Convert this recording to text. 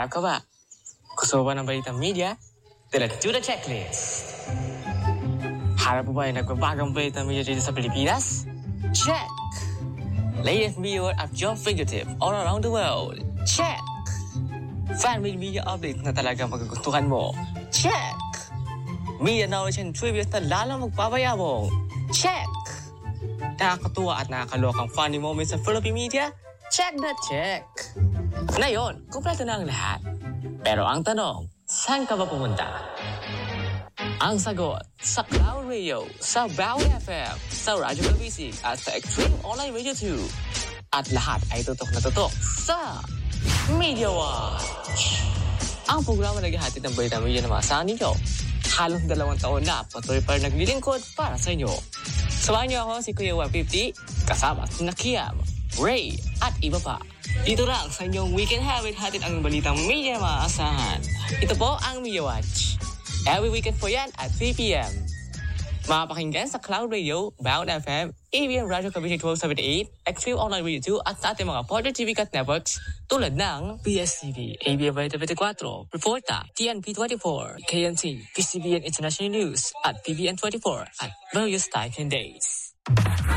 Hinahanap ka ba? Gusto mo ba ng balitang media? Then let's do the checklist. Harap mo ba yung nagbabagang balitang media dito sa Pilipinas? Check! Latest media at your fingertip all around the world? Check! Fan-made media update na talagang magugustuhan mo? Check! Media knowledge and trivia na lalong magpapayabong? Check! Nakakatuwa at nakakalokang funny moments sa Philippine media? Check na check! Ngayon, kumpleto na ang lahat. Pero ang tanong, saan ka ba pumunta? Ang sagot, sa Cloud Radio, sa Bawi FM, sa Radyo Cavite at sa Extreme Online Radio 2. At lahat ay tutok na tutok sa Media Watch. Ang programa naghahatid ng balita media na maasahan ninyo. Halos 2 taon na patuloy pa naglilingkod para sa inyo. Samahan niyo ako si Kuya 150, kasama si Kiam, Ray at iba pa. Dito lang sa inyong weekend habit hatid ang balitang media na maasahan. Ito po ang Media Watch. Every weekend po yan at 3 p.m. Makapakinggan sa Cloud Radio, Bound FM, ABM Radio Cavite 1278, Extreme Online Radio 2 at sa ating mga partner TV cut networks tulad ng PSTV, ABM Radio 24, Reporta, TNP24, KNT, PCBN International News at PBN24 at various time and days.